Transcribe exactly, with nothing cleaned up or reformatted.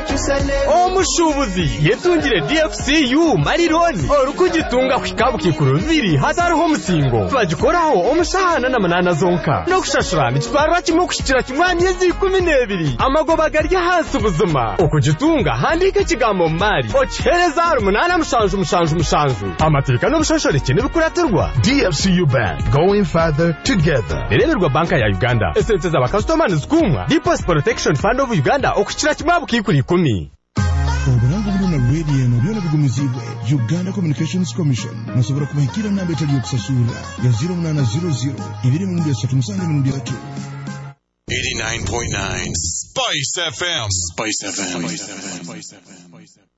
omushubuzi yetungire D F C U marironi orukugitunga kwikabu kikuru biri hatariho musingo bagikoraho omushahana na manana zonka no kushashura nikitwarwa kimwe kushikira kimwani yezi kumi n'ebiri amagoba garya hasi ubuzima okugitunga handika kigambo mari ochereza umunana mushanju mushanju mushanju amateka no bushashoreke n'ibikuraturwa. D F C U Bank, going further together. Ereberwa banka ya Uganda esente za bakastomani zikumwa Deposit Protection Fund of Uganda okukira kimwabu kikuri ikumi. Oburango buna radio no byona bigumizibwe Uganda Communications Commission nasobora kubahikira namba etali yokusasura ya zero nine zero zero ibiri mu ndya tatu musange mu ndya tatu. eighty-nine point nine Spice F M. Spice F M. Spice F M.